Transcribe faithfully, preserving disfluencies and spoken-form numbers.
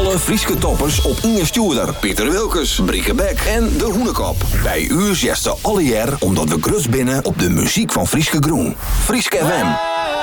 Alle Frieske toppers op Inge Stuurder, Pieter Wilkes, Brieke Beck en De Hoenekop. Bij u zesde alle jaar omdat we grus binnen op de muziek van Frieske Groen. Frieske F M.